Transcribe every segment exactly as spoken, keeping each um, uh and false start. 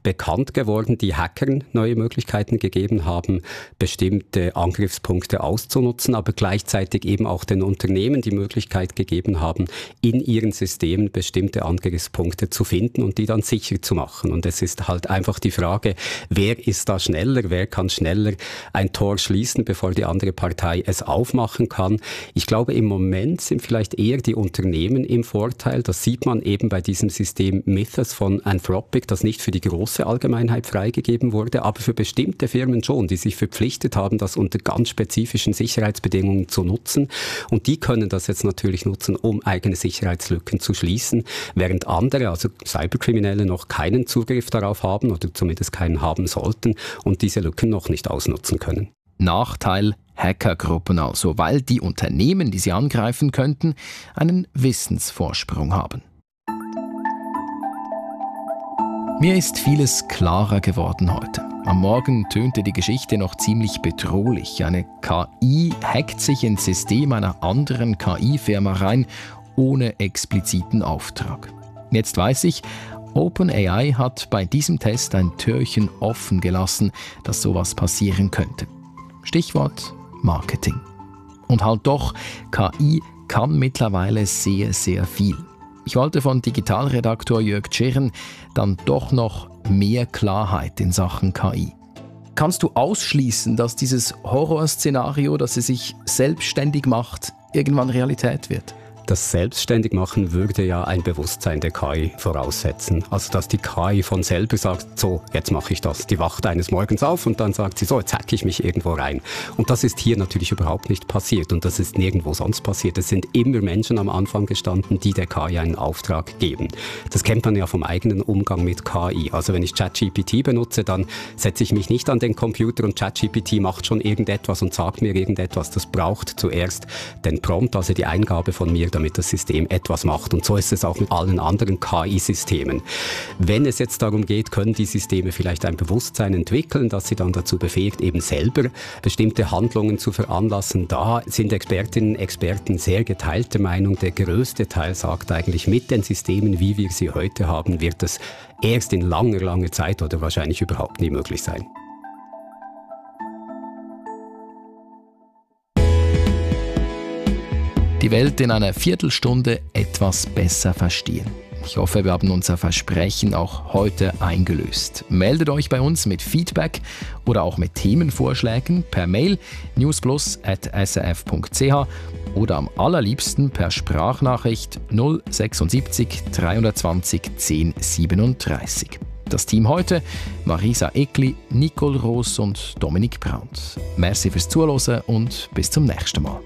bekannt geworden, die Hackern neue Möglichkeiten gegeben haben, bestimmte Angriffspunkte auszunutzen, aber gleichzeitig eben auch den Unternehmen die Möglichkeit gegeben haben, in ihren Systemen bestimmte Angriffspunkte zu finden und die dann sicher zu machen. Und es ist halt einfach die Frage, wer ist da schneller, wer kann schneller ein Tor schließen, bevor die andere Partei es aufmachen kann. Ich glaube, im Moment sind vielleicht eher die Unternehmen im Vorteil. Das sieht man eben bei diesem System Mythos von Anthropic, das nicht für die große Allgemeinheit freigegeben wurde, aber für bestimmte Firmen schon, die sich verpflichtet haben, das unter ganz spezifischen Sicherheitsbedingungen zu nutzen. Und die können das jetzt natürlich nutzen, um eigene Sicherheitslücken zu schließen, während andere, also Cyberkriminelle, noch keinen Zugriff darauf haben oder zumindest keinen haben sollten und diese Lücken noch nicht ausnutzen können. Nachteil Hackergruppen also, weil die Unternehmen, die sie angreifen könnten, einen Wissensvorsprung haben. Mir ist vieles klarer geworden heute. Am Morgen tönte die Geschichte noch ziemlich bedrohlich. Eine K I hackt sich ins System einer anderen K I-Firma rein, ohne expliziten Auftrag. Jetzt weiß ich, OpenAI hat bei diesem Test ein Türchen offen gelassen, dass sowas passieren könnte. Stichwort Marketing. Und halt doch, K I kann mittlerweile sehr, sehr viel. Ich wollte von Digitalredaktor Jörg Tschirren dann doch noch mehr Klarheit in Sachen K I. Kannst du ausschließen, dass dieses Horrorszenario, dass sie sich selbstständig macht, irgendwann Realität wird? Das Selbstständigmachen würde ja ein Bewusstsein der K I voraussetzen. Also dass die K I von selber sagt, so, jetzt mache ich das. Die wacht eines Morgens auf und dann sagt sie, so, jetzt hacke ich mich irgendwo rein. Und das ist hier natürlich überhaupt nicht passiert und das ist nirgendwo sonst passiert. Es sind immer Menschen am Anfang gestanden, die der K I einen Auftrag geben. Das kennt man ja vom eigenen Umgang mit K I. Also wenn ich ChatGPT benutze, dann setze ich mich nicht an den Computer und ChatGPT macht schon irgendetwas und sagt mir irgendetwas. Das braucht zuerst den Prompt, also die Eingabe von mir, damit das System etwas macht. Und so ist es auch mit allen anderen K I-Systemen. Wenn es jetzt darum geht, können die Systeme vielleicht ein Bewusstsein entwickeln, das sie dann dazu befähigt, eben selber bestimmte Handlungen zu veranlassen. Da sind Expertinnen und Experten sehr geteilter Meinung. Der größte Teil sagt eigentlich, mit den Systemen, wie wir sie heute haben, wird es erst in langer, langer Zeit oder wahrscheinlich überhaupt nie möglich sein. Die Welt in einer Viertelstunde etwas besser verstehen. Ich hoffe, wir haben unser Versprechen auch heute eingelöst. Meldet euch bei uns mit Feedback oder auch mit Themenvorschlägen per Mail newsplus at s r f punkt c h oder am allerliebsten per Sprachnachricht null sechsundsiebzig dreihundertzwanzig zehn siebenunddreißig. Das Team heute: Marisa Eckli, Nicole Roos und Dominik Brandt. Merci fürs Zuhören und bis zum nächsten Mal.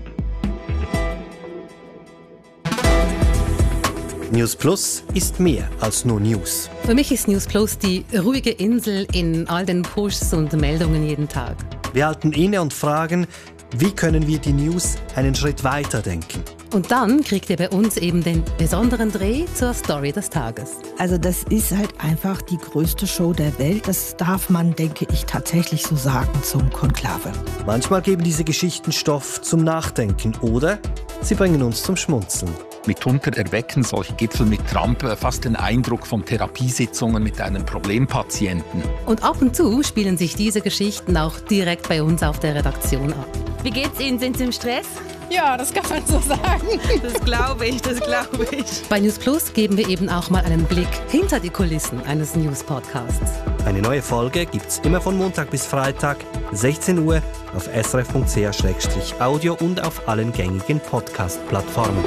News Plus ist mehr als nur News. Für mich ist News Plus die ruhige Insel in all den Pushs und Meldungen jeden Tag. Wir halten inne und fragen, wie können wir die News einen Schritt weiter denken? Und dann kriegt ihr bei uns eben den besonderen Dreh zur Story des Tages. Also das ist halt einfach die größte Show der Welt. Das darf man, denke ich, tatsächlich so sagen zum Konklave. Manchmal geben diese Geschichten Stoff zum Nachdenken oder sie bringen uns zum Schmunzeln. Mitunter erwecken solche Gipfel mit Trump fast den Eindruck von Therapiesitzungen mit einem Problempatienten. Und ab und zu spielen sich diese Geschichten auch direkt bei uns auf der Redaktion ab. Wie geht's Ihnen? Sind Sie im Stress? Ja, das kann man so sagen. Das glaube ich, das glaube ich. Bei News Plus geben wir eben auch mal einen Blick hinter die Kulissen eines News-Podcasts. Eine neue Folge gibt's immer von Montag bis Freitag, sechzehn Uhr, auf s r f punkt c h slash audio und auf allen gängigen Podcast-Plattformen.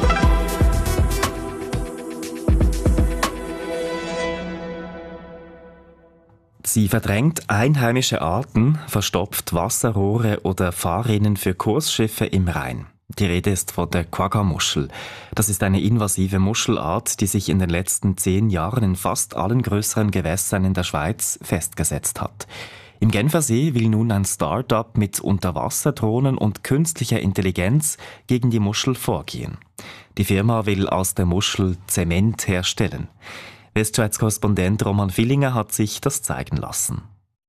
Sie verdrängt einheimische Arten, verstopft Wasserrohre oder Fahrrinnen für Kursschiffe im Rhein. Die Rede ist von der Quagga-Muschel. Das ist eine invasive Muschelart, die sich in den letzten zehn Jahren in fast allen größeren Gewässern in der Schweiz festgesetzt hat. Im Genfersee will nun ein Start-up mit Unterwasserdrohnen und künstlicher Intelligenz gegen die Muschel vorgehen. Die Firma will aus der Muschel Zement herstellen. Westschweiz-Korrespondent Roman Villinger hat sich das zeigen lassen.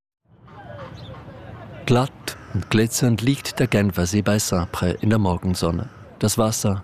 Glatt und glitzernd liegt der Genfersee bei Saint-Pré in der Morgensonne. Das Wasser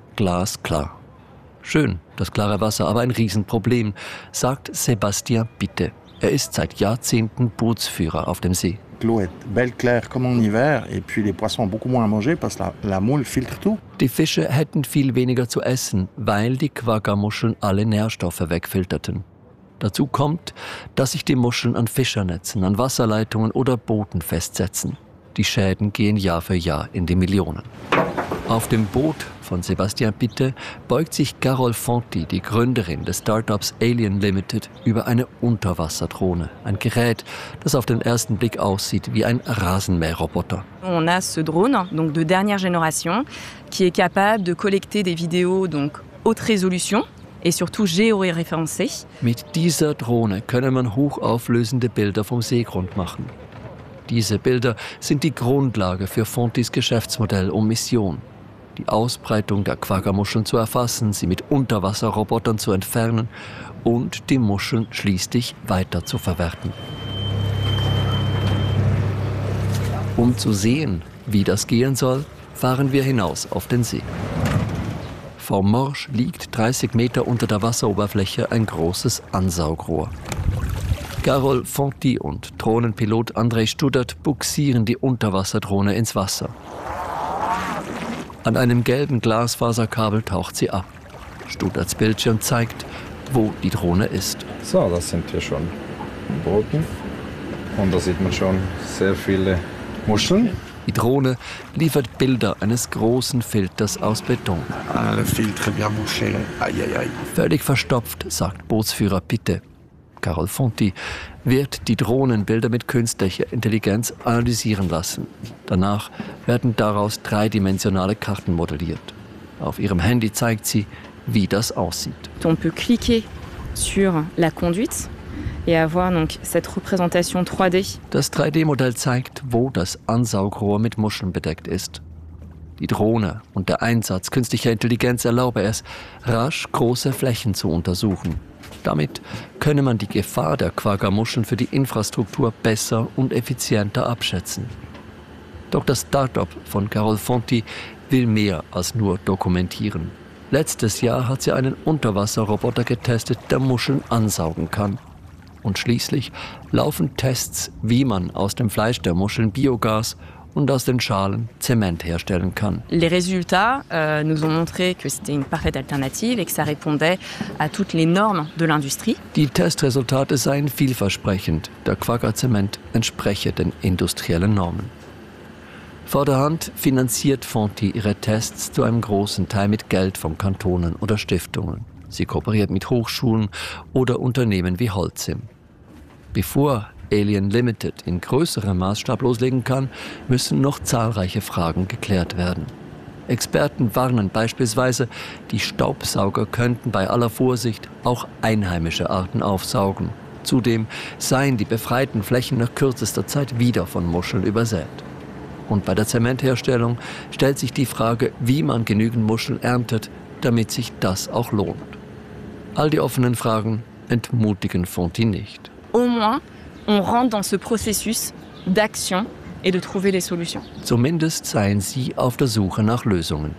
glasklar. Schön, das klare Wasser, aber ein Riesenproblem, sagt Sébastien Bitte. Er ist seit Jahrzehnten Bootsführer auf dem See. L'eau est belle claire comme en hiver et puis les poissons ont beaucoup moins à manger parce que la, la moule filtre tout. Die Fische hätten viel weniger zu essen, weil die Quagga-Muscheln alle Nährstoffe wegfilterten. Dazu kommt, dass sich die Muscheln an Fischernetzen, an Wasserleitungen oder Booten festsetzen. Die Schäden gehen Jahr für Jahr in die Millionen. Auf dem Boot von Sébastien Pittet beugt sich Carole Fonti, die Gründerin des Startups Alien Limited, über eine Unterwasserdrohne. Ein Gerät, das auf den ersten Blick aussieht wie ein Rasenmäherroboter. On a ce drone, donc de dernière génération, qui est capable de collecter des vidéos donc haute résolution et surtout géoréférencées. Mit dieser Drohne könne man hochauflösende Bilder vom Seegrund machen. Diese Bilder sind die Grundlage für Fontis Geschäftsmodell und Mission. Die Ausbreitung der Quagga-Muscheln zu erfassen, sie mit Unterwasserrobotern zu entfernen und die Muscheln schließlich weiter zu verwerten. Um zu sehen, wie das gehen soll, fahren wir hinaus auf den See. Vor Morsch liegt dreißig Meter unter der Wasseroberfläche ein großes Ansaugrohr. Carole Fonti und Drohnenpilot André Studert buxieren die Unterwasserdrohne ins Wasser. An einem gelben Glasfaserkabel taucht sie ab. Studerts Bildschirm zeigt, wo die Drohne ist. So, das sind wir schon am Boden. Und da sieht man schon sehr viele Muscheln. Die Drohne liefert Bilder eines großen Filters aus Beton. Ah, le filtre bien bouché. Aïe, aïe, aïe. Völlig verstopft, sagt Bootsführer Pittet. Carole Fonti wird die Drohnenbilder mit künstlicher Intelligenz analysieren lassen. Danach werden daraus dreidimensionale Karten modelliert. Auf ihrem Handy zeigt sie, wie das aussieht. On peut cliquer sur la conduite et avoir donc cette représentation drei D. Das drei D-Modell zeigt, wo das Ansaugrohr mit Muscheln bedeckt ist. Die Drohne und der Einsatz künstlicher Intelligenz erlaube es, rasch große Flächen zu untersuchen. Damit könne man die Gefahr der Quagga-Muscheln für die Infrastruktur besser und effizienter abschätzen. Doch das Start-up von Carole Fonti will mehr als nur dokumentieren. Letztes Jahr hat sie einen Unterwasserroboter getestet, der Muscheln ansaugen kann. Und schließlich laufen Tests, wie man aus dem Fleisch der Muscheln Biogas und aus den Schalen Zement herstellen kann. Les résultats euh, nous ont montré que c'était une parfaite alternative et que ça répondait à toutes les normes de l'industrie. Die Testresultate seien vielversprechend. Der Quagga-Zement entspreche den industriellen Normen. Vorderhand finanziert Fonti ihre Tests zu einem großen Teil mit Geld von Kantonen oder Stiftungen. Sie kooperiert mit Hochschulen oder Unternehmen wie Holcim. Bevor Alien Limited in größerem Maßstab loslegen kann, müssen noch zahlreiche Fragen geklärt werden. Experten warnen beispielsweise, die Staubsauger könnten bei aller Vorsicht auch einheimische Arten aufsaugen. Zudem seien die befreiten Flächen nach kürzester Zeit wieder von Muscheln übersät. Und bei der Zementherstellung stellt sich die Frage, wie man genügend Muscheln erntet, damit sich das auch lohnt. All die offenen Fragen entmutigen Fonti nicht. Au moins, on rentre dans ce processus d'action et de trouver les solutions. Zumindest seien sie auf der Suche nach Lösungen.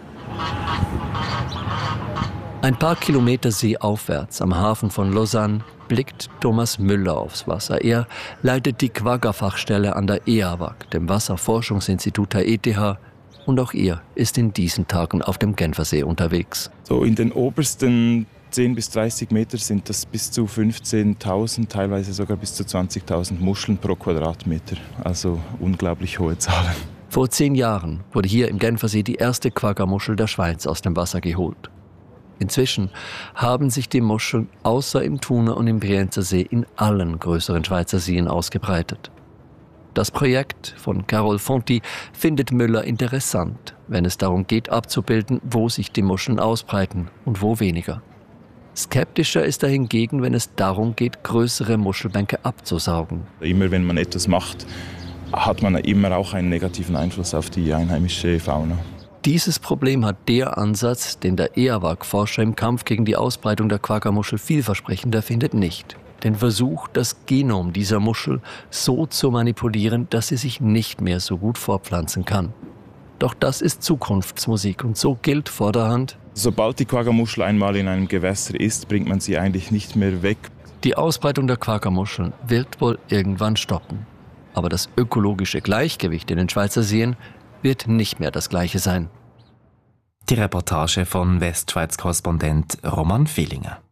Ein paar Kilometer seeaufwärts am Hafen von Lausanne blickt Thomas Müller aufs Wasser. Er leitet die Quagga-Fachstelle an der E A W A G, dem Wasserforschungsinstitut der E T H. Und auch er ist in diesen Tagen auf dem Genfersee unterwegs. So in den obersten zehn bis dreißig Meter sind das bis zu fünfzehntausend, teilweise sogar bis zu zwanzigtausend Muscheln pro Quadratmeter. Also unglaublich hohe Zahlen. Vor zehn Jahren wurde hier im Genfersee die erste Quagga-Muschel der Schweiz aus dem Wasser geholt. Inzwischen haben sich die Muscheln außer im Thuner und im Brienzer See in allen größeren Schweizer Seen ausgebreitet. Das Projekt von Carole Fonti findet Müller interessant, wenn es darum geht, abzubilden, wo sich die Muscheln ausbreiten und wo weniger. Skeptischer ist er hingegen, wenn es darum geht, größere Muschelbänke abzusaugen. Immer wenn man etwas macht, hat man immer auch einen negativen Einfluss auf die einheimische Fauna. Dieses Problem hat der Ansatz, den der E A W A G-Forscher im Kampf gegen die Ausbreitung der Quagga-Muschel vielversprechender findet, nicht. Den Versuch, das Genom dieser Muschel so zu manipulieren, dass sie sich nicht mehr so gut fortpflanzen kann. Doch das ist Zukunftsmusik und so gilt vorderhand: Sobald die Quagga-Muschel einmal in einem Gewässer ist, bringt man sie eigentlich nicht mehr weg. Die Ausbreitung der Quagga-Muscheln wird wohl irgendwann stoppen. Aber das ökologische Gleichgewicht in den Schweizer Seen wird nicht mehr das gleiche sein. Die Reportage von Westschweiz-Korrespondent Roman Fehlinger.